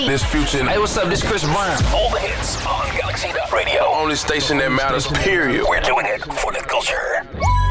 This Future. Hey, what's up? This Chris Brown. All the hits on Galaxy Radio. The only station that matters, period. We're doing it for the culture.